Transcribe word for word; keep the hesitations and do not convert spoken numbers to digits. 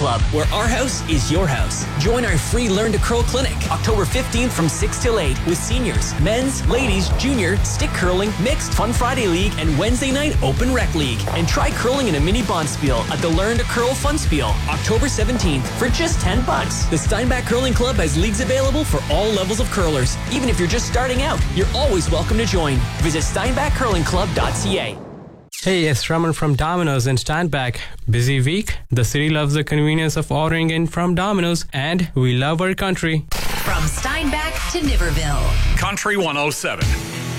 Club, where our house is your house. Join our free Learn to Curl clinic October fifteenth from six till eight with seniors, men's, ladies, junior, stick curling, mixed, Fun Friday League, and Wednesday night Open Rec League. And try curling in a mini bonspiel at the Learn to Curl Fun Spiel October seventeenth for just ten bucks. The Steinbach Curling Club has leagues available for all levels of curlers. Even if you're just starting out, you're always welcome to join. Visit steinbach curling club dot c a. Hey, it's Raman from Domino's in Steinbach. Busy week? The city loves the convenience of ordering in from Domino's, and we love our country. From Steinbach to Niverville. Country one oh seven.